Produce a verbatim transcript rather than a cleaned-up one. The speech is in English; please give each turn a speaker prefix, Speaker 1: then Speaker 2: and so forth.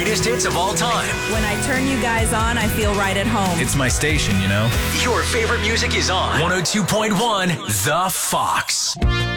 Speaker 1: greatest hits of all time.
Speaker 2: When I turn you guys on, I feel right at home.
Speaker 3: It's my station, you know?
Speaker 1: Your favorite music is on one oh two point one The Fox.